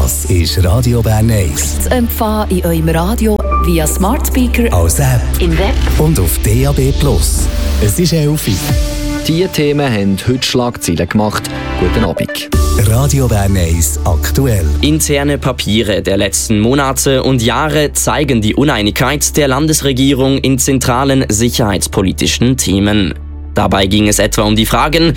Das ist Radio Bern 1. Zu empfangen in eurem Radio via Smart Speaker, Als App im Web und auf DAB+. Es ist 11 Uhr. Diese Themen haben heute Schlagzeilen gemacht. Guten Abend. Radio Bern 1 aktuell. Interne Papiere der letzten Monate und Jahre zeigen die Uneinigkeit der Landesregierung in zentralen sicherheitspolitischen Themen. Dabei ging es etwa um die Fragen,